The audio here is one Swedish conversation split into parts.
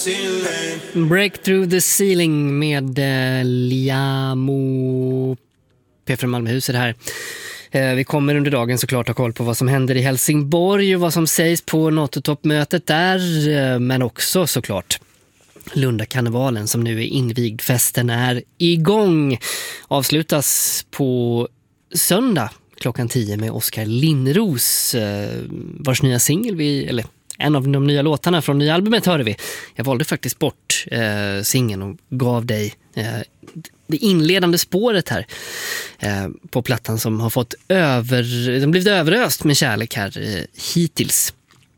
Break Through the Ceiling med Liamo P4 Malmöhuset här. Vi kommer under dagen såklart ha koll på vad som händer i Helsingborg och vad som sägs på NATO-toppmötet där, men också såklart Lundakarnevalen som nu är invigd. Festen är igång. Avslutas på söndag klockan 10 med Oskar Lindros, vars nya singel eller en av de nya låtarna från nya albumet hörde vi. Jag valde faktiskt bort singeln och gav dig det inledande spåret här på plattan som har fått den blivit överöst med kärlek här hittills.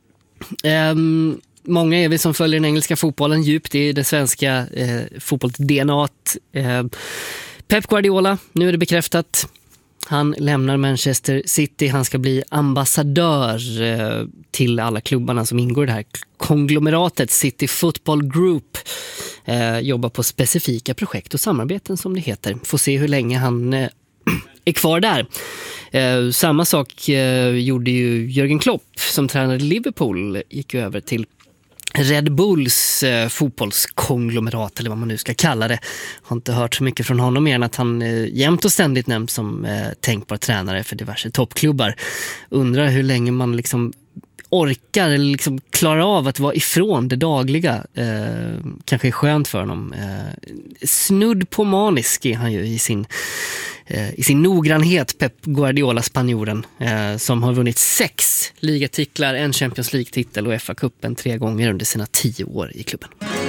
Många är vi som följer den engelska fotbollen djupt i det svenska fotbolls-DNAt. Pep Guardiola, nu är det bekräftat. Han lämnar Manchester City. Han ska bli ambassadör till alla klubbarna som ingår i det här konglomeratet City Football Group. Jobbar på specifika projekt och samarbeten som det heter. Får se hur länge han är kvar där. Samma sak gjorde ju Jürgen Klopp som tränade Liverpool. Gick över till Red Bulls fotbollskonglomerat eller vad man nu ska kalla det. Har inte hört så mycket från honom mer än att han jämt och ständigt nämns som tänkbar tränare för diverse toppklubbar. Undrar hur länge man liksom orkar eller liksom klarar av att vara ifrån det dagliga. Kanske är skönt för honom. Snudd på manisk är han ju i sin noggrannhet, Pep Guardiola, spanjoren, som har vunnit 6 ligatitlar, en Champions League-titel och FA-cupen 3 gånger under sina 10 år i klubben.